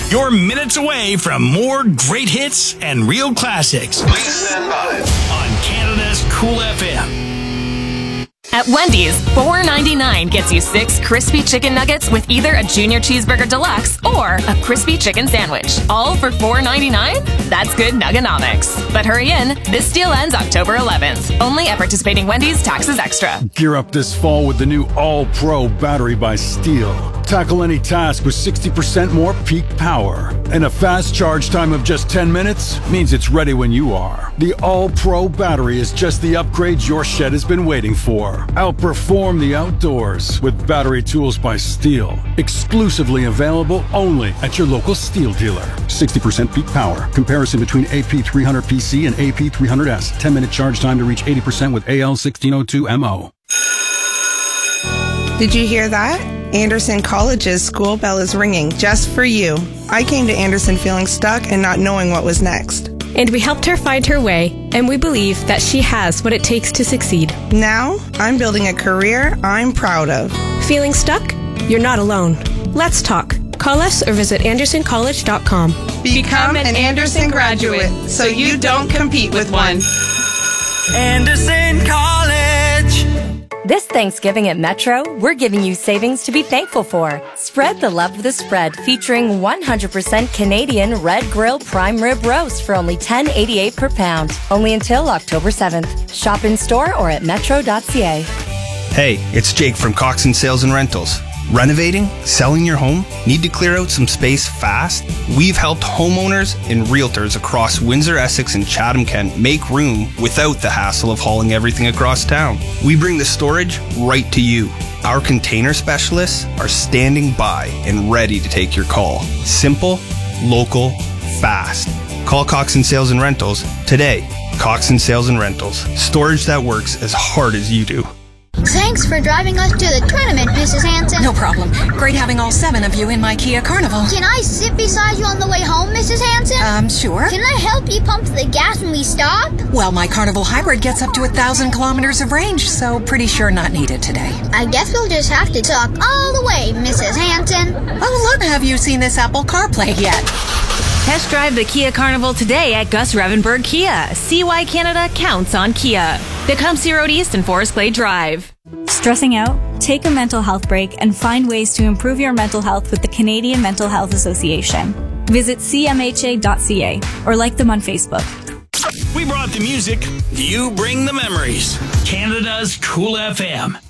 You're minutes away from more great hits and real classics. Please stand by. On Canada's Cool FM. At Wendy's, $4.99 gets you 6 crispy chicken nuggets with either a Junior Cheeseburger Deluxe or a crispy chicken sandwich. All for $4.99? That's good nuggonomics. But hurry in. This deal ends October 11th. Only at participating Wendy's, taxes extra. Gear up this fall with the new All-Pro battery by Steel. Tackle any task with 60% more peak power. And a fast charge time of just 10 minutes means it's ready when you are. The All-Pro battery is just the upgrade your shed has been waiting for. Outperform the outdoors with battery tools by Steel. Exclusively available only at your local Steel dealer. 60% peak power. Comparison between AP300PC and AP300S. 10-minute charge time to reach 80% with AL1602MO. Did you hear that? Anderson College's school bell is ringing just for you. I came to Anderson feeling stuck and not knowing what was next. And we helped her find her way, and we believe that she has what it takes to succeed. Now, I'm building a career I'm proud of. Feeling stuck? You're not alone. Let's talk. Call us or visit andersoncollege.com. Become an Anderson graduate so you don't compete with one. Anderson College. This Thanksgiving at Metro, we're giving you savings to be thankful for. Spread the love of the spread, featuring 100% Canadian red grill prime rib roast for only $10.88 per pound. Only until October 7th. Shop in store or at metro.ca. Hey, it's Jake from Coxon Sales and Rentals. Renovating? Selling your home? Need to clear out some space fast? We've helped homeowners and realtors across Windsor, Essex, and Chatham-Kent make room without the hassle of hauling everything across town. We bring the storage right to you. Our container specialists are standing by and ready to take your call. Simple, local, fast. Call Coxon Sales and Rentals today. Coxon Sales and Rentals. Storage that works as hard as you do. Thanks for driving us to the tournament, Mrs. Hanson. No problem. Great having all 7 of you in my Kia Carnival. Can I sit beside you on the way home, Mrs. Hanson? Sure. Can I help you pump the gas when we stop? Well, my Carnival Hybrid gets up to 1,000 kilometers of range, so pretty sure not needed today. I guess we'll just have to talk all the way, Mrs. Hanson. Oh, look, have you seen this Apple CarPlay yet? Test drive the Kia Carnival today at Gus Revenberg Kia. See why Canada counts on Kia. The Tecumseh Road East and Forest Glade Drive. Stressing out? Take a mental health break and find ways to improve your mental health with the Canadian Mental Health Association. Visit cmha.ca or like them on Facebook. We brought the music. You bring the memories. Canada's Cool FM.